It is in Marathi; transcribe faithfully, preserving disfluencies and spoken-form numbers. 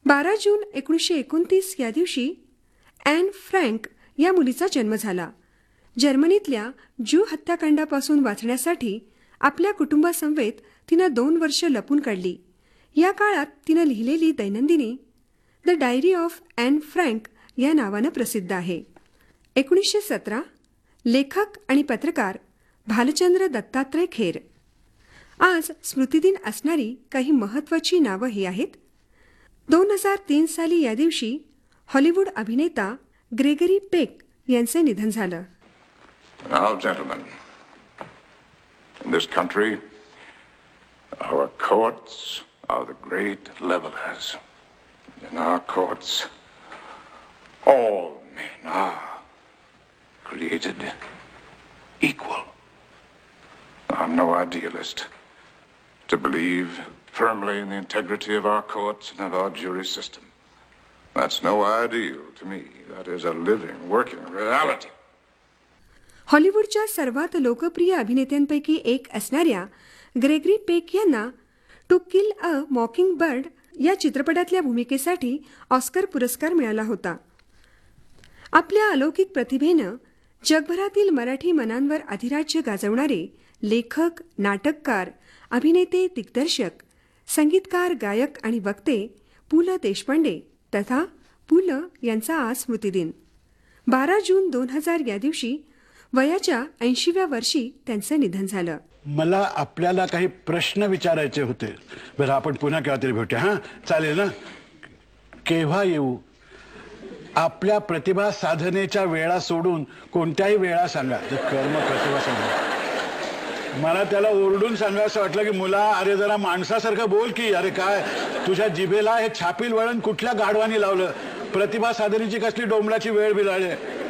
बारा जून एकोणीसशे एकोणतीस या दिवशी ॲन फ्रँक या मुलीचा जन्म झाला. जर्मनीतल्या ज्यू हत्याकांडापासून वाचण्यासाठी आपल्या कुटुंबासमवेत तिनं दोन वर्ष लपून काढली. या काळात तिनं लिहिलेली दैनंदिनी the diary of and frank या नावानं प्रसिद्ध आहे. एकोणीसशे सतरा लेखक आणि पत्रकार भालचंद्र दत्तात्रय खेर. आज स्मृतिदिन असणारी काही महत्त्वाची नावं ही आहेत. दोन हजार तीन साली या दिवशी हॉलिवूड अभिनेता ग्रेगरी पेक यांचे निधन झालं. Now, gentlemen, in this country, our courts are the great levelers. In our courts, all men are created equal. I'm no idealist to believe firmly in the integrity of our courts and of our jury system. That's no ideal to me. That is a living, working reality. हॉलिवूडच्या सर्वात लोकप्रिय अभिनेत्यांपैकी एक असणाऱ्या ग्रेगरी पेक यांना टू किल अ मॉकिंग बर्ड या चित्रपटातल्या भूमिकेसाठी ऑस्कर पुरस्कार मिळाला होता. आपल्या अलौकिक प्रतिभेनं जगभरातील मराठी मनांवर अधिराज्य गाजवणारे लेखक, नाटककार, अभिनेते, दिग्दर्शक, संगीतकार, गायक आणि वक्ते पु ल देशपांडे तथा पु ल यांचा आज स्मृतिदिन. बारा जून दोन हजार या दिवशी वयाच्या ऐंशीव्या वर्षी त्यांचं निधन झालं. मला आपल्याला काही प्रश्न विचारायचे होते. बरं, आपण पुन्हा केव्हा तरी भेटूया. हां, चालेल ना? केव्हा येऊ? आपल्या प्रतिभा साधनेच्या वेळा सोडून कोणत्याही वेळा सांगा. कर्म प्रतिभा सांगा. मला त्याला ओरडून सांगायचं वाटलं की मुला, अरे जरा माणसासारखं बोल की. अरे काय तुझ्या जिभेला हे छापील वळण कुठल्या गाढवानी लावलं? प्रतिभा साधनेची कसली डोंबलाची वेळ बिलाळे.